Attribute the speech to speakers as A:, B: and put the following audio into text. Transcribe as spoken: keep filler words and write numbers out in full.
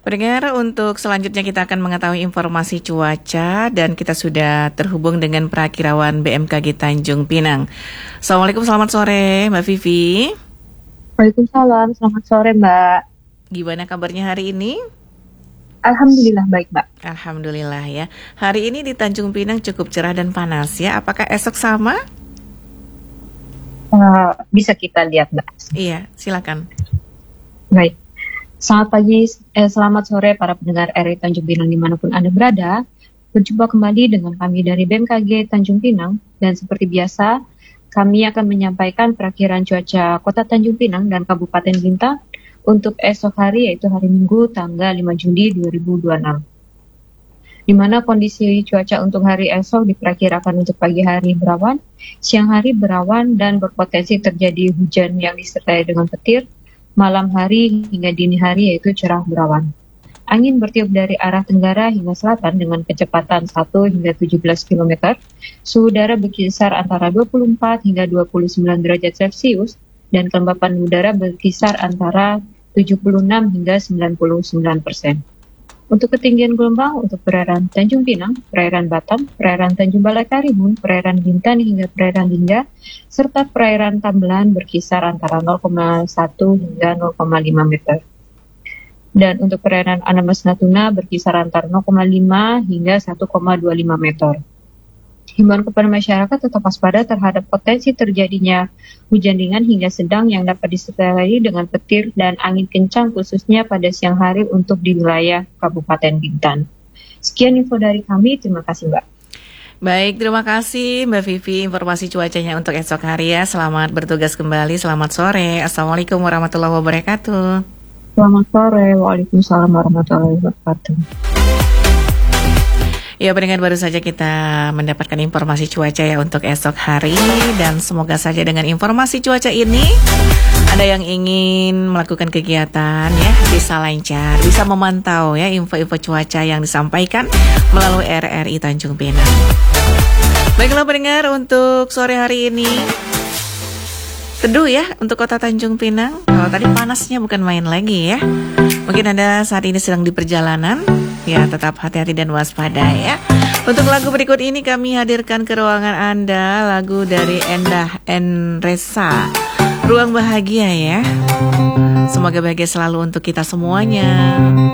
A: Pendengar, untuk selanjutnya kita akan mengetahui informasi cuaca dan kita sudah terhubung dengan Prakirawan B M K G Tanjung Pinang. Assalamualaikum, selamat sore Mbak Vivi.
B: Waalaikumsalam, selamat sore Mbak.
A: Gimana kabarnya hari ini?
B: Alhamdulillah baik Mbak.
A: Alhamdulillah ya. Hari ini di Tanjung Pinang cukup cerah dan panas ya. Apakah esok sama?
B: Uh, bisa kita lihat Mbak.
A: Iya, silakan.
B: Baik. Selamat pagi, eh, selamat sore para pendengar R R I Tanjung Pinang dimanapun Anda berada. Berjumpa kembali dengan kami dari B M K G Tanjung Pinang. Dan seperti biasa, kami akan menyampaikan perakiraan cuaca Kota Tanjung Pinang dan Kabupaten Bintan untuk esok hari, yaitu hari Minggu tanggal lima Juli dua ribu dua puluh enam. Di mana kondisi cuaca untuk hari esok diperkirakan untuk pagi hari berawan, siang hari berawan dan berpotensi terjadi hujan yang disertai dengan petir, malam hari hingga dini hari yaitu cerah berawan. Angin bertiup dari arah tenggara hingga selatan dengan kecepatan satu hingga tujuh belas kilometer. Suhu udara berkisar antara dua puluh empat hingga dua puluh sembilan derajat Celcius dan kelembapan udara berkisar antara tujuh puluh enam hingga sembilan puluh sembilan persen. Untuk ketinggian gelombang untuk perairan Tanjung Pinang, perairan Batam, perairan Tanjung Balai Karimun, perairan Bintan hingga perairan Lingga, serta perairan Tambelan berkisar antara nol koma satu hingga nol koma lima meter. Dan untuk perairan Anambas Natuna berkisar antara nol koma lima hingga satu koma dua lima meter. Himbauan kepada masyarakat tetap waspada terhadap potensi terjadinya hujan ringan hingga sedang yang dapat disertai dengan petir dan angin kencang khususnya pada siang hari untuk di wilayah Kabupaten Bintan. Sekian info dari kami, terima kasih Mbak.
A: Baik, terima kasih Mbak Vivi informasi cuacanya untuk esok hari ya. Selamat bertugas kembali, selamat sore. Assalamualaikum warahmatullahi wabarakatuh.
B: Selamat sore, waalaikumsalam warahmatullahi wabarakatuh.
A: Ya, pendengar, baru saja kita mendapatkan informasi cuaca ya untuk esok hari. Dan semoga saja dengan informasi cuaca ini Anda yang ingin melakukan kegiatan ya bisa lancar, bisa memantau ya info-info cuaca yang disampaikan melalui R R I Tanjung Pinang. Baiklah pendengar, untuk sore hari ini teduh ya untuk Kota Tanjung Pinang. Kalau tadi panasnya bukan main lagi ya. Mungkin Anda saat ini sedang di perjalanan, ya tetap hati-hati dan waspada ya. Untuk lagu berikut ini kami hadirkan ke ruangan Anda lagu dari Endah Enresa, Ruang Bahagia ya. Semoga bahagia selalu untuk kita semuanya.